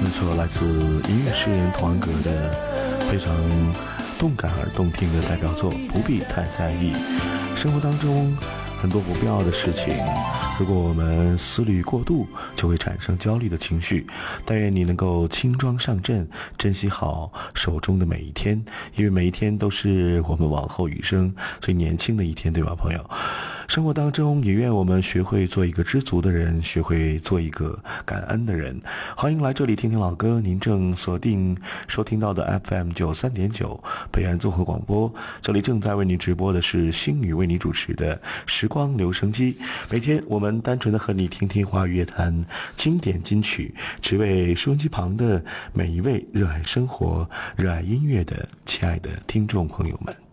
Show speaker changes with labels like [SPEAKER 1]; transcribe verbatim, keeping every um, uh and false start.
[SPEAKER 1] 没错，来自音乐诗人童安格的非常动感而动听的代表作《不必太在意》。生活当中很多不必要的事情，如果我们思虑过度，就会产生焦虑的情绪。但愿你能够轻装上阵，珍惜好手中的每一天，因为每一天都是我们往后余生最年轻的一天，对吧，朋友？生活当中也愿我们学会做一个知足的人，学会做一个感恩的人。欢迎来这里听听老歌，您正锁定收听到的 F M 九三点九北岸综合广播，这里正在为你直播的是星宇为你主持的时光留声机。每天我们单纯的和你听听华语乐坛经典金曲，只为收音机旁的每一位热爱生活热爱音乐的亲爱的听众朋友们。